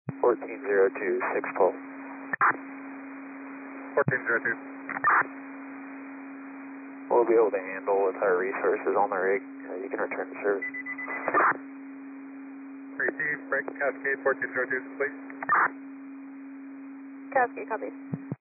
1402, 612. 1402. We'll be able to handle with our resources on the rig. You can return to service. Receive, break Cascade 1402, complete. Cascade, copy.